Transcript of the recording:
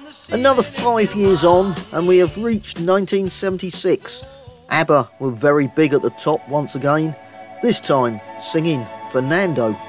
Another 5 years on, and we have reached 1976. ABBA were very big at the top once again, this time singing Fernando.